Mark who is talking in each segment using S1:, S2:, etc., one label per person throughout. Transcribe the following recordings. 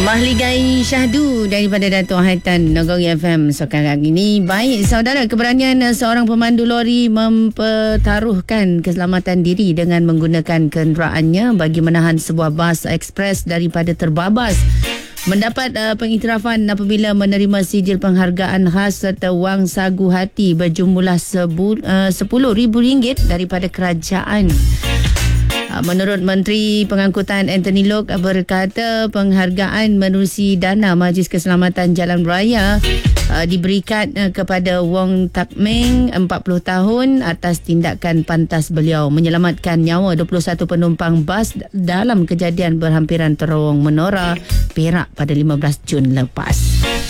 S1: Mahligai Syahdu daripada Datuk Haitan Nagori FM sekarang ini. Baik, saudara, keberanian seorang pemandu lori mempertaruhkan keselamatan diri dengan menggunakan kenderaannya bagi menahan sebuah bas ekspres daripada terbabas. Mendapat pengiktirafan apabila menerima sijil penghargaan khas serta wang sagu hati berjumlah RM10,000 daripada kerajaan. Menurut Menteri Pengangkutan Anthony Loke berkata penghargaan menerusi dana Majlis Keselamatan Jalan Raya diberikan kepada Wong Tak Meng 40 tahun atas tindakan pantas beliau menyelamatkan nyawa 21 penumpang bas dalam kejadian berhampiran terowong Menora Perak pada 15 Jun lepas.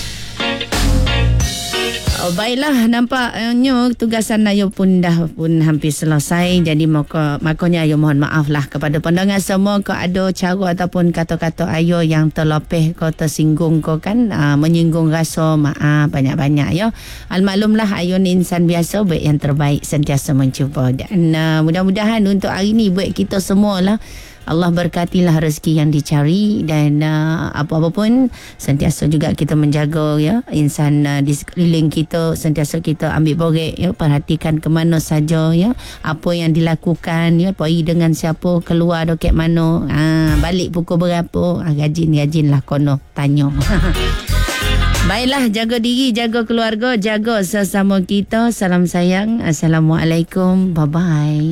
S1: Baiklah, nampaknya tugasan ayo pun dah hampir selesai. Jadi makanya ayo mohon maaf lah kepada pendengar semua kalau ada cara ataupun kata-kata ayo yang terlopeh kau tersinggung kau kan, menyinggung rasa, maaf banyak-banyak ya. Almaklumlah ayo ni insan biasa, baik yang terbaik sentiasa mencuba. Dan mudah-mudahan untuk hari ni buat kita semualah Allah berkatilah rezeki yang dicari dan apa-apa pun sentiasa juga kita menjaga ya insan di sekeliling kita, sentiasa kita ambil borek ya, perhatikan ke mana saja ya, apa yang dilakukan ya, pergi dengan siapa, keluar dekat mana, balik pukul berapa, rajin-rajinlah kono tanya. Baiklah, jaga diri, jaga keluarga, jaga sesama kita. Salam sayang. Assalamualaikum. Bye-bye.